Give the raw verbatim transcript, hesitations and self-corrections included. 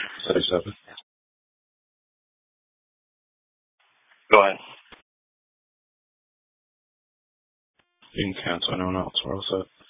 thirty-seven. Go ahead. You can cancel anyone else. We're all set.